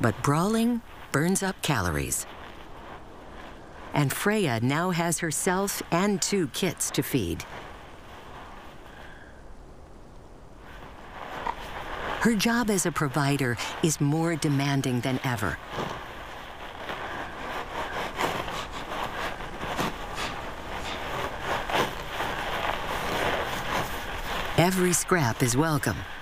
But brawling burns up calories. And Freya now has herself and 2 kits to feed. Her job as a provider is more demanding than ever. Every scrap is welcome.